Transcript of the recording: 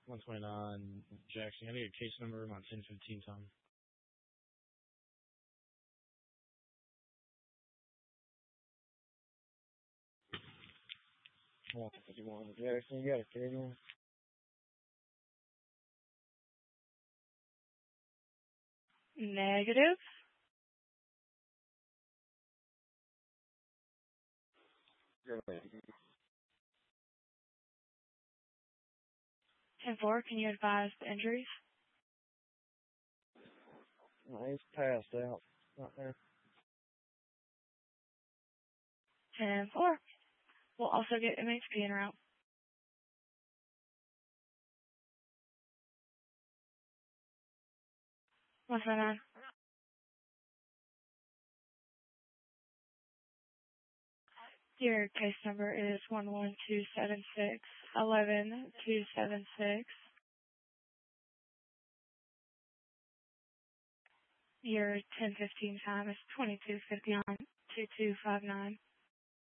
129 Jackson. I need a case number. I'm on 1015 Tom. 151 Jackson. You got a 31? Negative. Good. 10-4, can you advise the injuries? No, he's passed out. Not there. 10-4. We'll also get MHP en route. 159. Your case number is 11276 11276. Your 1015 time is 22:50 on 2259.